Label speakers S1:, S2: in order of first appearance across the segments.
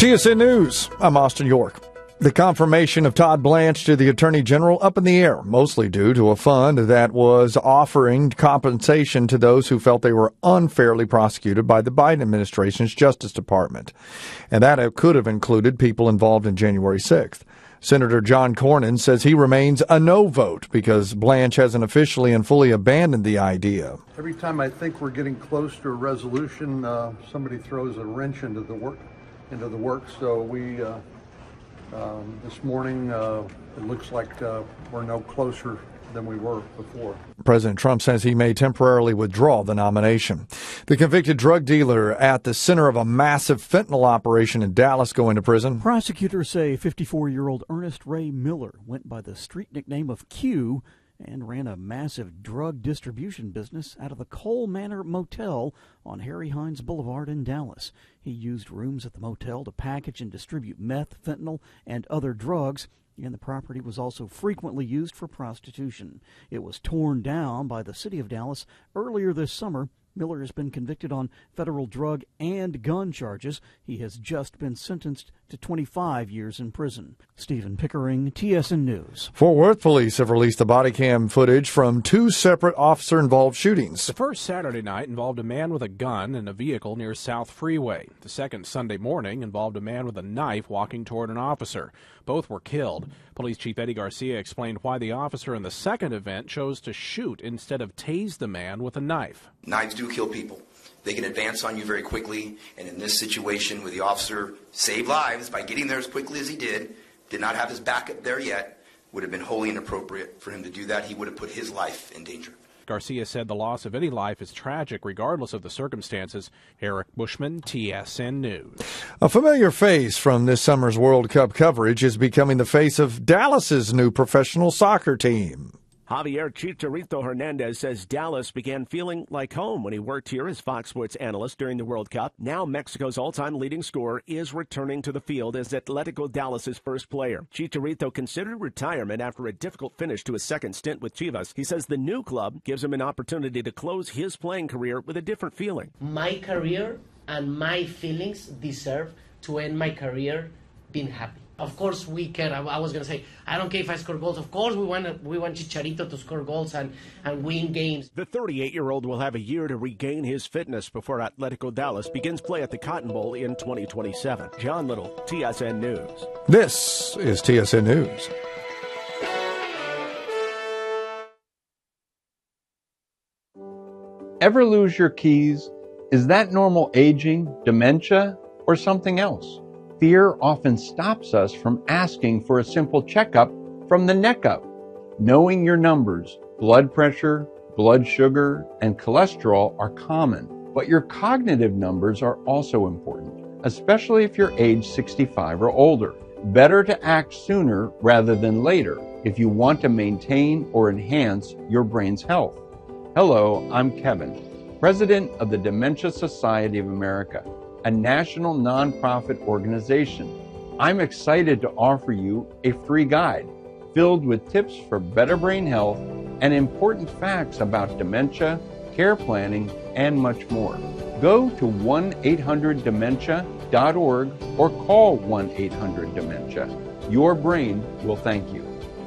S1: TSN News, I'm Austin York. The confirmation of Todd Blanche to the Attorney General up in the air, mostly due to a fund that was offering compensation to those who felt they were unfairly prosecuted by the Biden administration's Justice Department. And that could have included people involved in January 6th. Senator John Cornyn says he remains a no vote because Blanche hasn't officially and fully abandoned the idea.
S2: Every time I think we're getting close to a resolution, somebody throws a wrench into the work. So we, this morning, it looks like we're no closer than we were before.
S1: President Trump says he may temporarily withdraw the nomination. The convicted drug dealer at the center of a massive fentanyl operation in Dallas going to prison.
S3: Prosecutors say 54-year-old Ernest Ray Miller went by the street nickname of Q and ran a massive drug distribution business out of the Cole Manor Motel on Harry Hines Boulevard in Dallas. He used rooms at the motel to package and distribute meth, fentanyl, and other drugs, and the property was also frequently used for prostitution. It was torn down by the city of Dallas earlier this summer. Miller has been convicted on federal drug and gun charges. He has just been sentenced to 25 years in prison. Stephen Pickering, TSN News.
S1: Fort Worth police have released the body cam footage from two separate officer-involved shootings.
S4: The first Saturday night involved a man with a gun in a vehicle near South Freeway. The second Sunday morning involved a man with a knife walking toward an officer. Both were killed. Police Chief Eddie Garcia explained why the officer in the second event chose to shoot instead of tase the man with a knife.
S5: Knives do kill people. They can advance on you very quickly, and in this situation where the officer saved lives by getting there as quickly as he did not have his back up there yet, would have been wholly inappropriate for him to do that. He would have put his life in danger.
S4: Garcia said the loss of any life is tragic regardless of the circumstances. Eric Bushman, TSN News.
S1: A familiar face from this summer's World Cup coverage is becoming the face of Dallas's new professional soccer team.
S6: Javier Chicharito Hernandez says Dallas began feeling like home when he worked here as Fox Sports analyst during the World Cup. Now Mexico's all-time leading scorer is returning to the field as Atletico Dallas's first player. Chicharito considered retirement after a difficult finish to his second stint with Chivas. He says the new club gives him an opportunity to close his playing career with a different feeling.
S7: My career and my feelings deserve to end my career being happy. Of course we care. I was going to say, I don't care if I score goals. Of course we want Chicharito to score goals and win games.
S6: The 38-year-old will have a year to regain his fitness before Atletico Dallas begins play at the Cotton Bowl in 2027. John Little, TSN News.
S1: This is TSN News.
S8: Ever lose your keys? Is that normal aging, dementia, or something else? Fear often stops us from asking for a simple checkup from the neck up. Knowing your numbers, blood pressure, blood sugar, and cholesterol are common, but your cognitive numbers are also important, especially if you're age 65 or older. Better to act sooner rather than later if you want to maintain or enhance your brain's health. Hello, I'm Kevin, president of the Dementia Society of America, a national nonprofit organization. I'm excited to offer you a free guide filled with tips for better brain health and important facts about dementia, care planning, and much more. Go to 1-800-DEMENTIA.org or call 1-800-DEMENTIA. Your brain will thank you.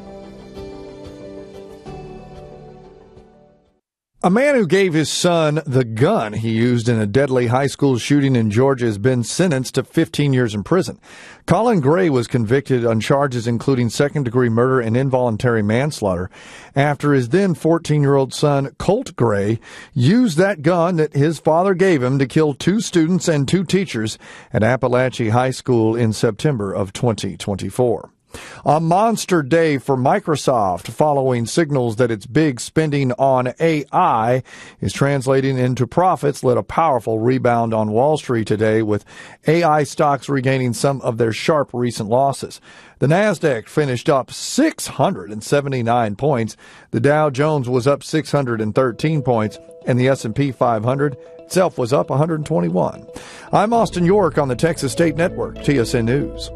S1: A man who gave his son the gun he used in a deadly high school shooting in Georgia has been sentenced to 15 years in prison. Colin Gray was convicted on charges including second-degree murder and involuntary manslaughter after his then 14-year-old son, Colt Gray, used that gun that his father gave him to kill 2 students and 2 teachers at Appalachia High School in September of 2024. A monster day for Microsoft following signals that its big spending on AI is translating into profits led a powerful rebound on Wall Street today with AI stocks regaining some of their sharp recent losses. The Nasdaq finished up 679 points. The Dow Jones was up 613 points and the S&P 500 itself was up 121. I'm Austin York on the Texas State Network, TSN News.